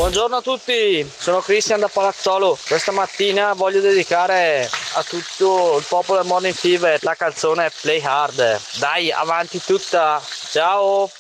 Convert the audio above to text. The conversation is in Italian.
Buongiorno a tutti, sono Cristian da Palazzolo. Questa mattina voglio dedicare a tutto il popolo del Morning Fever la canzone Play Hard. Dai, avanti tutta, ciao!